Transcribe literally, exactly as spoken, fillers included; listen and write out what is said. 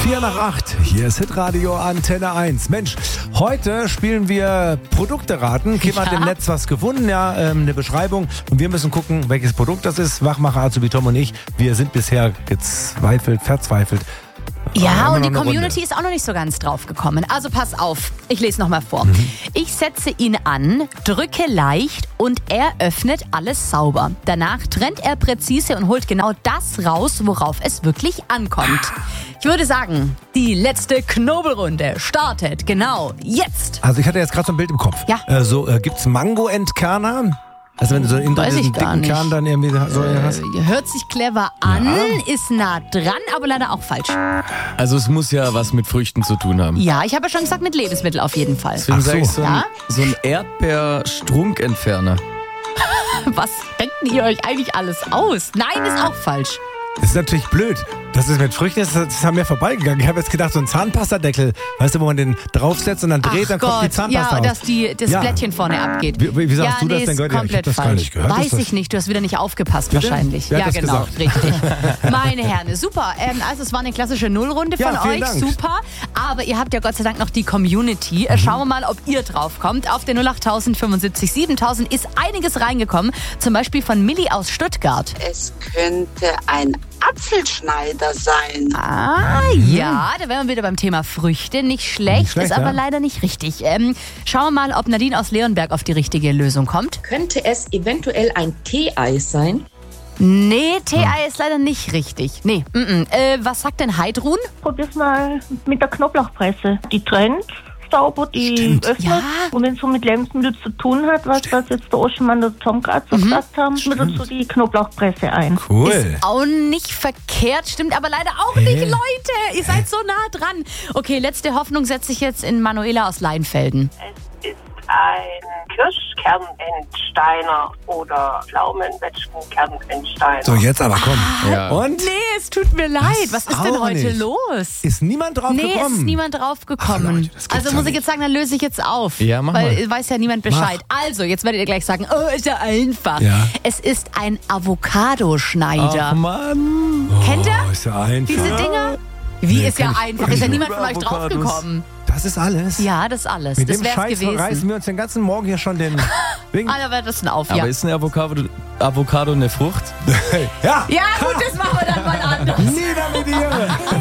vier nach acht, hier ist Hitradio Antenne eins. Mensch, heute spielen wir Produkte raten. Kim hat Ja. im Netz was gefunden, ja, ähm, eine Beschreibung. Und wir müssen gucken, welches Produkt das ist. Wachmacher Azubi Tom und ich, wir sind bisher gezweifelt, verzweifelt. Ja, Aber und die noch eine Community Runde. ist auch noch nicht so ganz drauf gekommen. Also pass auf, ich lese nochmal vor. Mhm. Ich setze ihn an, drücke leicht und er öffnet alles sauber. Danach trennt er präzise und holt genau das raus, worauf es wirklich ankommt. Ich würde sagen, die letzte Knobelrunde startet genau jetzt. Also ich hatte jetzt gerade so ein Bild im Kopf. Ja. Äh, so, äh, gibt's Mango-Entkerner? Also wenn du so in Weiß ich diesen gar dicken nicht. Kern dann irgendwie so hast. Äh, hört sich clever an, ist nah dran, aber leider auch falsch. Also es muss ja was mit Früchten zu tun haben. Ja, ich habe ja schon gesagt, mit Lebensmitteln auf jeden Fall. Deswegen Ach so. sage ich so ein, Ja? so ein Erdbeerstrunkentferner. Was denkt ihr euch eigentlich alles aus? Nein, ist auch falsch. Das ist natürlich blöd. Das ist mit Früchten, das ist an mir vorbeigegangen. Ich habe jetzt gedacht, so ein Zahnpastadeckel, weißt du, wo man den draufsetzt und dann dreht, dann kommt die Zahnpasta ja, raus. dass die, das Ja. Blättchen vorne abgeht. Wie- wie- wie sagst ja, du das nee, denn? ist Gehört ja- ich hab komplett das gar falsch. nicht gehört. Ist Weiß das- ich nicht, du hast wieder nicht aufgepasst Bitte? wahrscheinlich. Wer ja, hat das genau, gesagt? richtig. Meine Herren, super. Ähm, also es war eine klassische Nullrunde Ja, von vielen euch, Dank. super. Aber ihr habt ja Gott sei Dank noch die Community. Äh, Schauen wir mal, ob ihr drauf kommt. Auf den null acht fünfundsiebzig siebentausend ist einiges reingekommen. Zum Beispiel von Milli aus Stuttgart. Es könnte ein Apfelschneider sein. Ah, ja, da wären wir wieder beim Thema Früchte. Nicht schlecht, Nicht schlecht, ist aber ja. leider nicht richtig. Ähm, schauen wir mal, ob Nadine aus Leonberg auf die richtige Lösung kommt. Könnte es eventuell ein Tee-Eis sein? Nee, Tee-Ei ist leider nicht richtig. Nee, mm -mm. Äh, was sagt denn Heidrun? Probier's mal mit der Knoblauchpresse. Die trennt sauber, die Stimmt. öffnet. Ja. Und wenn es so mit Lebensmitteln zu tun hat, was das jetzt der Oschmann und der Tom gerade so gesagt haben, mit dazu die Knoblauchpresse ein. Cool. Ist auch nicht verkehrt, stimmt aber leider auch nicht, Leute. Ihr seid so nah dran. Okay, letzte Hoffnung setze ich jetzt in Manuela aus Leinfelden. Es ist ein Kirschkernentsteiner oder Pflaumenwetschgenkernentsteiner. So, jetzt aber komm. Ja. Und? Nee, es tut mir leid. Was ist denn auch heute nicht. los? Ist niemand drauf Nee, gekommen? es ist niemand drauf gekommen. Ach, Leute, das gibt's also ja muss ich nicht. jetzt sagen, dann löse ich jetzt auf. Ja, mach weil mal. weiß ja niemand Bescheid. Also, jetzt werdet ihr gleich sagen, oh, ist ja einfach. Ja. Es ist ein Avocadoschneider. Ach Mann. Kennt ihr Oh, ist ja einfach. diese Dinger? Wie Nee, ist ja kenn ich- einfach? kenn Ist ja ich niemand von euch Avocados. draufgekommen. Das ist alles? Ja, das alles. Mit das dem wär's Scheiß gewesen. reißen wir uns den ganzen Morgen hier schon den... Wegen Ah, da wird das ein Auf, Aber ja. ist eine Avocado, Avocado eine Frucht? ja, Ja, gut, das machen wir dann mal anders. nieder mit dir!